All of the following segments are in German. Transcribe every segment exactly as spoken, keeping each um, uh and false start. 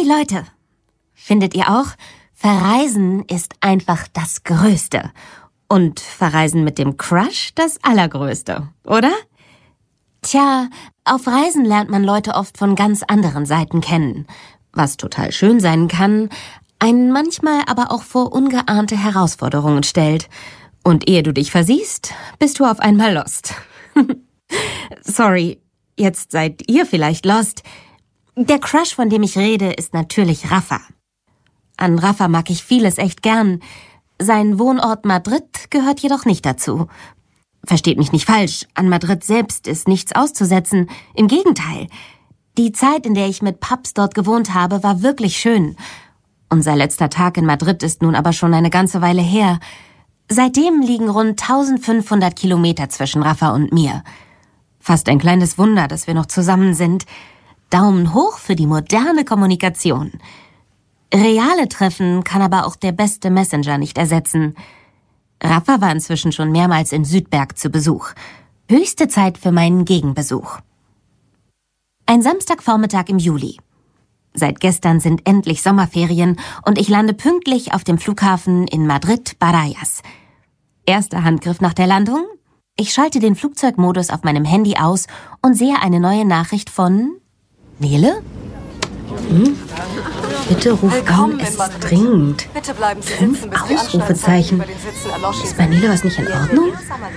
Leute, findet ihr auch, Verreisen ist einfach das Größte. Und Verreisen mit dem Crush das Allergrößte, oder? Tja, auf Reisen lernt man Leute oft von ganz anderen Seiten kennen, was total schön sein kann, einen manchmal aber auch vor ungeahnte Herausforderungen stellt. Und ehe du dich versiehst, bist du auf einmal lost. Sorry, jetzt seid ihr vielleicht lost. Der Crush, von dem ich rede, ist natürlich Rafa. An Rafa mag ich vieles echt gern. Sein Wohnort Madrid gehört jedoch nicht dazu. Versteht mich nicht falsch, an Madrid selbst ist nichts auszusetzen. Im Gegenteil. Die Zeit, in der ich mit Paps dort gewohnt habe, war wirklich schön. Unser letzter Tag in Madrid ist nun aber schon eine ganze Weile her. Seitdem liegen rund eintausendfünfhundert Kilometer zwischen Rafa und mir. Fast ein kleines Wunder, dass wir noch zusammen sind. Daumen hoch für die moderne Kommunikation. Reale Treffen kann aber auch der beste Messenger nicht ersetzen. Rafa war inzwischen schon mehrmals in Südberg zu Besuch. Höchste Zeit für meinen Gegenbesuch. Ein Samstagvormittag im Juli. Seit gestern sind endlich Sommerferien und ich lande pünktlich auf dem Flughafen in Madrid-Barajas. Erster Handgriff nach der Landung. Ich schalte den Flugzeugmodus auf meinem Handy aus und sehe eine neue Nachricht von Nele? Hm? Bitte ruf an, es ist dringend. Bitte bleiben Sie Fünf sitzen, bis die Ausrufezeichen. Anschnallzeichen über den Sitzen erloschen Ist bei Nele was nicht in Ordnung?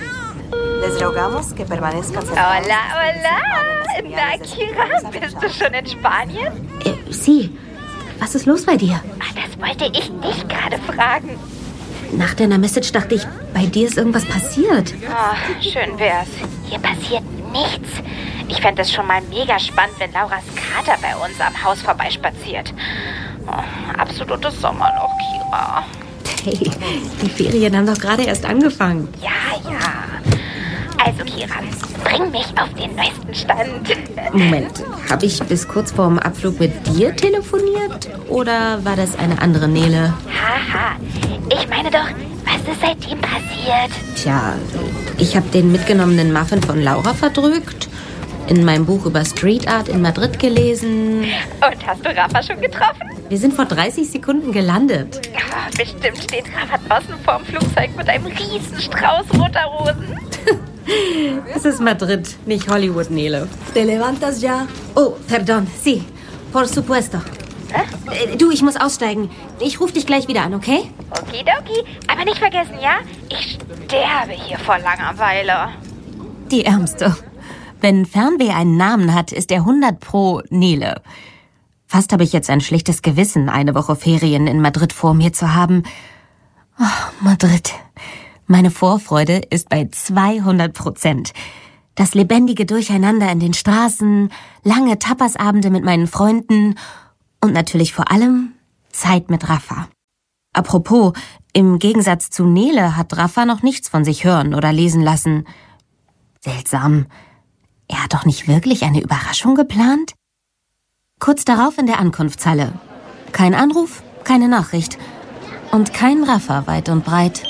Hola, hola. Na, Kira, bist du schon in Spanien? Äh, Sie, was ist los bei dir? Ach, das wollte ich dich gerade fragen. Nach deiner Message dachte ich, bei dir ist irgendwas passiert. Oh, schön wär's. Hier passiert nichts. Ich fände es schon mal mega spannend, wenn Lauras Kater bei uns am Haus vorbeispaziert. Oh, absolutes Sommerloch, Kira. Hey, die Ferien haben doch gerade erst angefangen. Ja, ja. Also, Kira, bring mich auf den neuesten Stand. Moment, habe ich bis kurz vorm Abflug mit dir telefoniert? Oder war das eine andere Nele? Haha, ich meine doch, was ist seitdem passiert? Tja, ich habe den mitgenommenen Muffin von Laura verdrückt, in meinem Buch über Street Art in Madrid gelesen. Und hast du Rafa schon getroffen? Wir sind vor dreißig Sekunden gelandet. Oh, bestimmt steht Rafa draußen vorm Flugzeug mit einem riesen Strauß roter Rosen. Es ist Madrid, nicht Hollywood, Nele. Te levantas ya. Oh, perdón, sí, por supuesto. Äh, du, ich muss aussteigen. Ich rufe dich gleich wieder an, okay? Okidoki, aber nicht vergessen, ja? Ich sterbe hier vor Langeweile. Die Ärmste. Wenn Fernweh einen Namen hat, ist er hundert pro Nele. Fast habe ich jetzt ein schlechtes Gewissen, eine Woche Ferien in Madrid vor mir zu haben. Oh, Madrid. Meine Vorfreude ist bei zweihundert Prozent. Das lebendige Durcheinander in den Straßen, lange Tapasabende mit meinen Freunden und natürlich vor allem Zeit mit Rafa. Apropos, im Gegensatz zu Nele hat Rafa noch nichts von sich hören oder lesen lassen. Seltsam. Er hat doch nicht wirklich eine Überraschung geplant? Kurz darauf in der Ankunftshalle. Kein Anruf, keine Nachricht. Und kein Rafa weit und breit.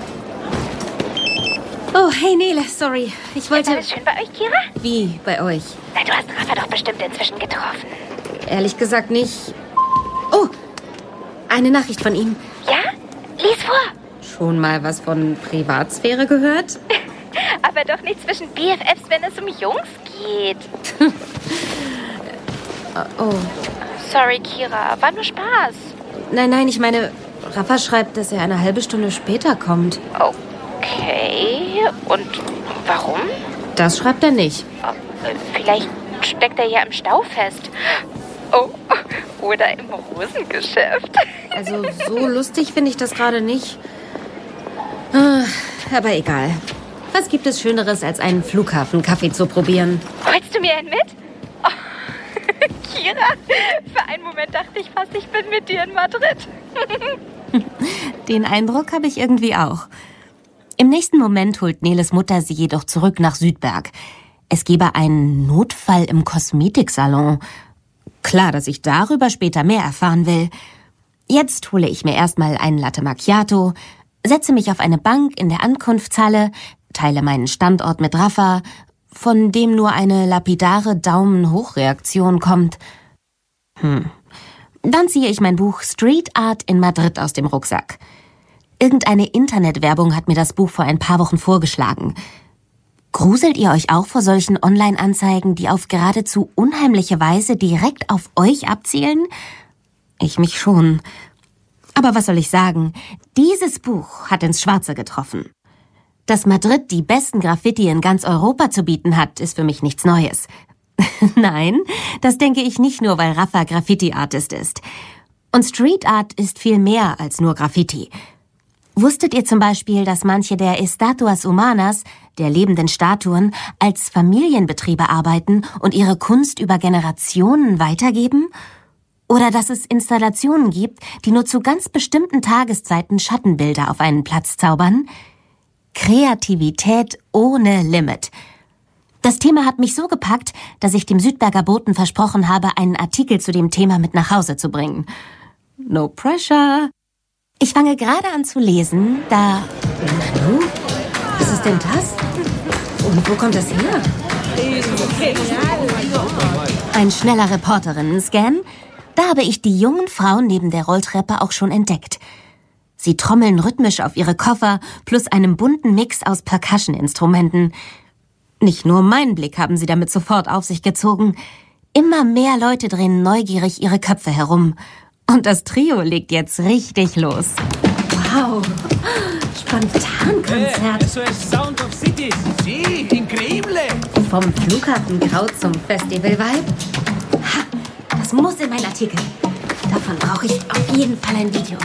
Oh, hey Nele, sorry. Ich wollte... Ist alles schön bei euch, Kira? Wie bei euch? Na, du hast Rafa doch bestimmt inzwischen getroffen. Ehrlich gesagt nicht. Oh, eine Nachricht von ihm. Ja? Lies vor. Schon mal was von Privatsphäre gehört? Aber doch nicht zwischen B F Fs, wenn es um Jungs geht. Oh. Sorry, Kira. War nur Spaß. Nein, nein, ich meine, Rafa schreibt, dass er eine halbe Stunde später kommt. Okay. Und warum? Das schreibt er nicht. Oh, vielleicht steckt er ja im Stau fest. Oh, oder im Rosengeschäft. Also so lustig finde ich das gerade nicht. Ah, aber egal. Was gibt es Schöneres, als einen Flughafenkaffee zu probieren? Holst du mir einen mit? Oh, Kira, für einen Moment dachte ich fast, ich bin mit dir in Madrid. Den Eindruck habe ich irgendwie auch. Im nächsten Moment holt Neles Mutter sie jedoch zurück nach Südberg. Es gebe einen Notfall im Kosmetiksalon. Klar, dass ich darüber später mehr erfahren will. Jetzt hole ich mir erstmal einen Latte Macchiato, setze mich auf eine Bank in der Ankunftshalle, teile meinen Standort mit Rafa, von dem nur eine lapidare Daumen-hoch-Reaktion kommt. Hm. Dann ziehe ich mein Buch Street Art in Madrid aus dem Rucksack. Irgendeine Internetwerbung hat mir das Buch vor ein paar Wochen vorgeschlagen. Gruselt ihr euch auch vor solchen Online-Anzeigen, die auf geradezu unheimliche Weise direkt auf euch abzielen? Ich mich schon. Aber was soll ich sagen? Dieses Buch hat ins Schwarze getroffen. Dass Madrid die besten Graffiti in ganz Europa zu bieten hat, ist für mich nichts Neues. Nein, das denke ich nicht nur, weil Rafa Graffiti-Artist ist. Und Street Art ist viel mehr als nur Graffiti. Wusstet ihr zum Beispiel, dass manche der Estatuas Humanas, der lebenden Statuen, als Familienbetriebe arbeiten und ihre Kunst über Generationen weitergeben? Oder dass es Installationen gibt, die nur zu ganz bestimmten Tageszeiten Schattenbilder auf einen Platz zaubern? Kreativität ohne Limit. Das Thema hat mich so gepackt, dass ich dem Südberger Boten versprochen habe, einen Artikel zu dem Thema mit nach Hause zu bringen. No pressure. Ich fange gerade an zu lesen, da... Nanu? Was ist denn das? Und wo kommt das her? Ein schneller Reporterinnen-Scan. Da habe ich die jungen Frauen neben der Rolltreppe auch schon entdeckt. Sie trommeln rhythmisch auf ihre Koffer plus einem bunten Mix aus Percussion-Instrumenten. Nicht nur meinen Blick haben sie damit sofort auf sich gezogen. Immer mehr Leute drehen neugierig ihre Köpfe herum. Und das Trio legt jetzt richtig los. Wow, Spontankonzert. Eso es Sound of Cities. Sí, increíble. Vom Flughafen-Kraut zum Festival-Vibe. Ha, das muss in meinen Artikel. Davon brauche ich auf jeden Fall ein Video.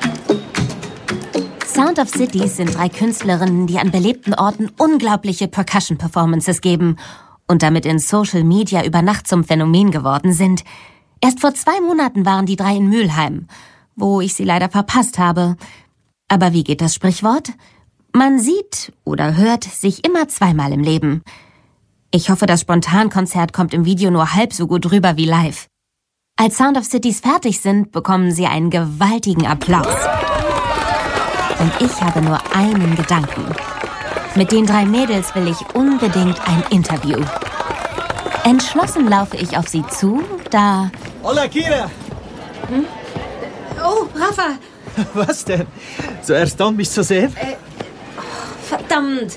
Sound of Cities sind drei Künstlerinnen, die an belebten Orten unglaubliche Percussion-Performances geben und damit in Social Media über Nacht zum Phänomen geworden sind. Erst vor zwei Monaten waren die drei in Mülheim, wo ich sie leider verpasst habe. Aber wie geht das Sprichwort? Man sieht oder hört sich immer zweimal im Leben. Ich hoffe, das Spontankonzert kommt im Video nur halb so gut rüber wie live. Als Sound of Cities fertig sind, bekommen sie einen gewaltigen Applaus. Und ich habe nur einen Gedanken. Mit den drei Mädels will ich unbedingt ein Interview. Entschlossen laufe ich auf sie zu, da... Hola, Kira! Hm? Oh, Rafa! Was denn? So erstaunt, mich zu sehen? Äh, oh, verdammt!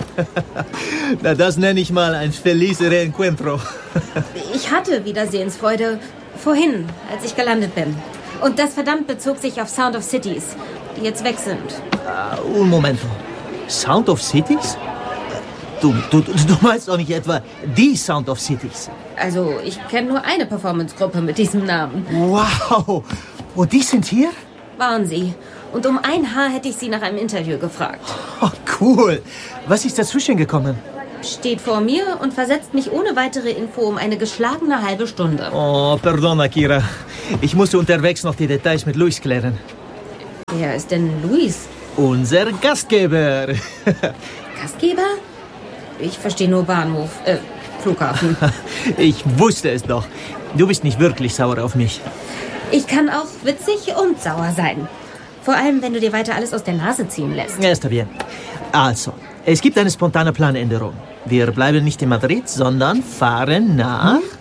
Na, das nenne ich mal ein feliz reencuentro. Ich hatte Wiedersehensfreude vorhin, als ich gelandet bin. Und das verdammt bezog sich auf Sound of Cities, die jetzt weg sind. Uh, un momento. Sound of Cities? Du, du, du meinst doch nicht etwa die Sound of Cities? Also, ich kenne nur eine Performance-Gruppe mit diesem Namen. Wow! Und die sind hier? Waren sie. Und um ein Haar hätte ich sie nach einem Interview gefragt. Oh, cool. Was ist dazwischen gekommen? Steht vor mir und versetzt mich ohne weitere Info um eine geschlagene halbe Stunde. Oh, perdona, Kira. Ich musste unterwegs noch die Details mit Luis klären. Wer ist denn Luis? Unser Gastgeber. Gastgeber? Ich verstehe nur Bahnhof, äh, Flughafen. Ich wusste es doch. Du bist nicht wirklich sauer auf mich. Ich kann auch witzig und sauer sein. Vor allem, wenn du dir weiter alles aus der Nase ziehen lässt. Ja, está bien. Also, es gibt eine spontane Planänderung. Wir bleiben nicht in Madrid, sondern fahren nach... Hm?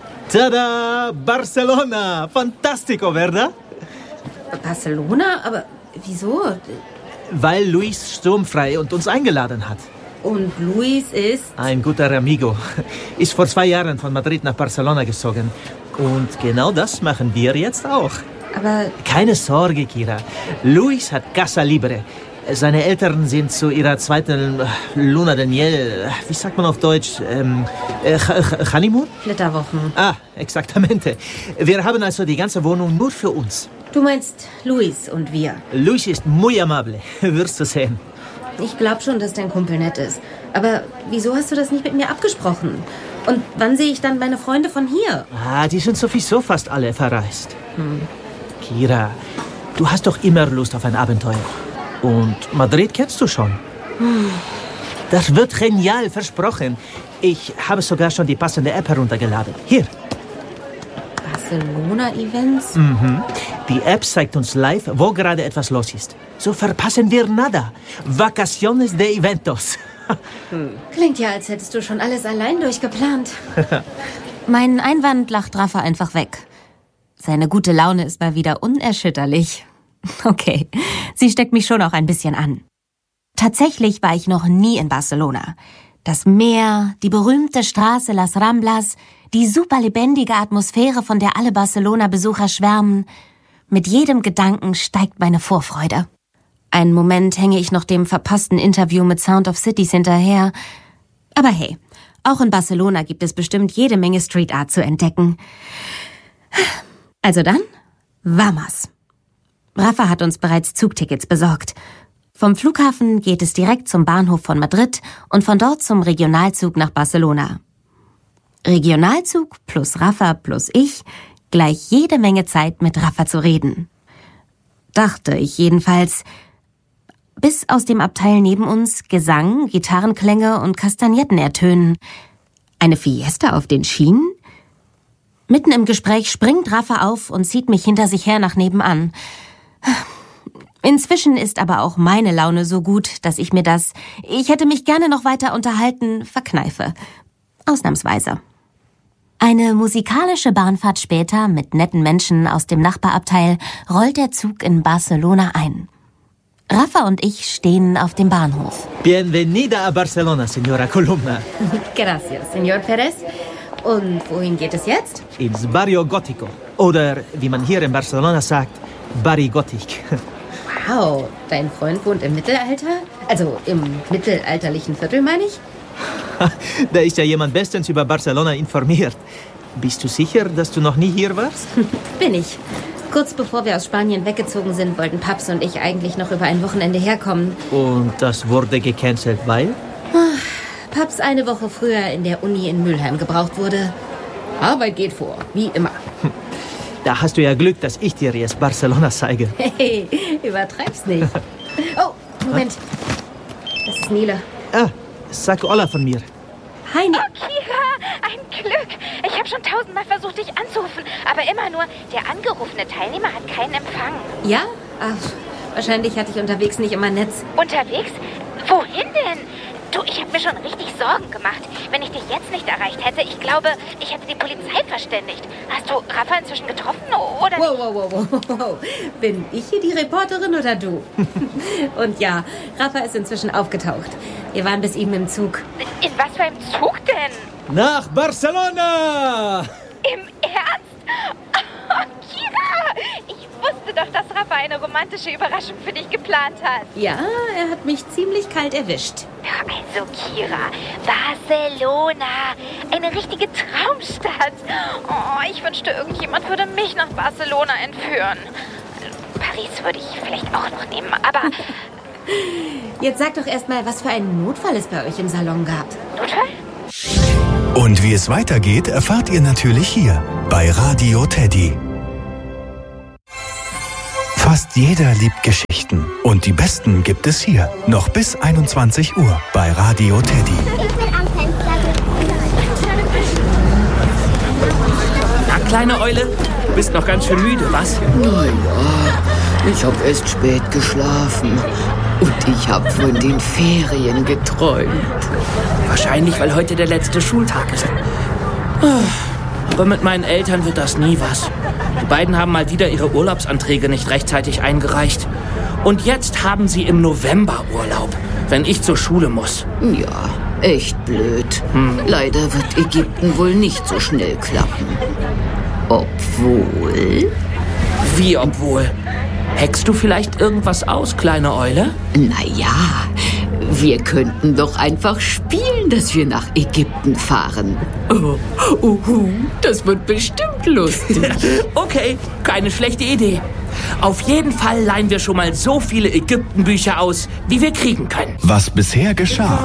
Tada! Barcelona! Fantastico, ¿verdad? Barcelona? Aber wieso? Weil Luis sturmfrei und uns eingeladen hat. Und Luis ist? Ein guter Amigo. Ist vor zwei Jahren von Madrid nach Barcelona gezogen. Und genau das machen wir jetzt auch. Aber... Keine Sorge, Kira. Luis hat Casa Libre. Seine Eltern sind zu ihrer zweiten Luna de Miel, wie sagt man auf Deutsch, ähm, äh, Honeymoon? Flitterwochen. Ah, exactamente. Wir haben also die ganze Wohnung nur für uns. Du meinst Luis und wir? Luis ist muy amable, wirst du sehen. Ich glaube schon, dass dein Kumpel nett ist. Aber wieso hast du das nicht mit mir abgesprochen? Und wann sehe ich dann meine Freunde von hier? Ah, die sind sowieso fast alle verreist. Hm. Kira, du hast doch immer Lust auf ein Abenteuer. Und Madrid kennst du schon. Hm. Das wird genial, versprochen. Ich habe sogar schon die passende App heruntergeladen. Hier. Barcelona-Events? Mhm. Die App zeigt uns live, wo gerade etwas los ist. So verpassen wir nada. Vacaciones de eventos. Hm. Klingt ja, als hättest du schon alles allein durchgeplant. Mein Einwand lacht Rafa einfach weg. Seine gute Laune ist mal wieder unerschütterlich. Okay, sie steckt mich schon auch ein bisschen an. Tatsächlich war ich noch nie in Barcelona. Das Meer, die berühmte Straße Las Ramblas, die super lebendige Atmosphäre, von der alle Barcelona-Besucher schwärmen. Mit jedem Gedanken steigt meine Vorfreude. Einen Moment hänge ich noch dem verpassten Interview mit Sound of Cities hinterher. Aber hey, auch in Barcelona gibt es bestimmt jede Menge Street Art zu entdecken. Also dann, vamos! Rafa hat uns bereits Zugtickets besorgt. Vom Flughafen geht es direkt zum Bahnhof von Madrid und von dort zum Regionalzug nach Barcelona. Regionalzug plus Rafa plus ich, gleich jede Menge Zeit mit Rafa zu reden. Dachte ich jedenfalls, bis aus dem Abteil neben uns Gesang, Gitarrenklänge und Kastagnetten ertönen. Eine Fiesta auf den Schienen? Mitten im Gespräch springt Rafa auf und zieht mich hinter sich her nach nebenan. Inzwischen ist aber auch meine Laune so gut, dass ich mir das, ich hätte mich gerne noch weiter unterhalten, verkneife. Ausnahmsweise. Eine musikalische Bahnfahrt später mit netten Menschen aus dem Nachbarabteil rollt der Zug in Barcelona ein. Rafa und ich stehen auf dem Bahnhof. Bienvenida a Barcelona, Señora Columna. Gracias, Señor Perez. Und wohin geht es jetzt? Ins Barrio Gótico. Oder, wie man hier in Barcelona sagt, Barri Gothic. Wow, dein Freund wohnt im Mittelalter? Also im mittelalterlichen Viertel, meine ich? Da ist ja jemand bestens über Barcelona informiert. Bist du sicher, dass du noch nie hier warst? Bin ich. Kurz bevor wir aus Spanien weggezogen sind, wollten Paps und ich eigentlich noch über ein Wochenende herkommen. Und das wurde gecancelt, weil? Paps eine Woche früher in der Uni in Mülheim gebraucht wurde. Arbeit geht vor, wie immer. Da hast du ja Glück, dass ich dir jetzt Barcelona zeige. Hey, übertreib's nicht. Oh, Moment. Das ist Nele. Ah, sag Ola von mir. Hi, Nele. Oh, Kira, ein Glück. Ich habe schon tausendmal versucht, dich anzurufen, aber immer nur, der angerufene Teilnehmer hat keinen Empfang. Ja? Ach, wahrscheinlich hatte ich unterwegs nicht immer Netz. Unterwegs? Wohin denn? Du, ich habe mir schon richtig Sorgen gemacht. Wenn ich dich jetzt nicht erreicht hätte, ich glaube, ich hätte die Polizei verständigt. Hast du Rafa inzwischen getroffen, oder Wow, wow, wow, wow, wow. Bin ich hier die Reporterin oder du? Und ja, Rafa ist inzwischen aufgetaucht. Wir waren bis eben im Zug. In was für einem Zug denn? Nach Barcelona! Im Ernst? Oh, Kira! Ich wusste doch, dass Rafa eine romantische Überraschung für dich geplant hat. Ja, er hat mich ziemlich kalt erwischt. Also, Kira, Barcelona, eine richtige Traumstadt. Oh, ich wünschte, irgendjemand würde mich nach Barcelona entführen. Paris würde ich vielleicht auch noch nehmen, aber... Jetzt sag doch erst mal, was für einen Notfall es bei euch im Salon gab. Notfall? Und wie es weitergeht, erfahrt ihr natürlich hier bei Radio Teddy. Fast jeder liebt Geschichten und die besten gibt es hier. Noch bis einundzwanzig Uhr bei Radio Teddy. Ich bin am Fenster. Na, kleine Eule, du bist noch ganz schön müde, was? Naja, ich habe erst spät geschlafen und ich habe von den Ferien geträumt. Wahrscheinlich, weil heute der letzte Schultag ist. Aber mit meinen Eltern wird das nie was. Die beiden haben mal wieder ihre Urlaubsanträge nicht rechtzeitig eingereicht. Und jetzt haben sie im November Urlaub, wenn ich zur Schule muss. Ja, echt blöd. Hm. Leider wird Ägypten wohl nicht so schnell klappen. Obwohl... Wie obwohl? Hackst du vielleicht irgendwas aus, kleine Eule? Naja, wir könnten doch einfach spielen, dass wir nach Ägypten fahren. Oh, uhu, das wird bestimmt lustig. Okay, keine schlechte Idee. Auf jeden Fall leihen wir schon mal so viele Ägyptenbücher aus, wie wir kriegen können. Was bisher geschah.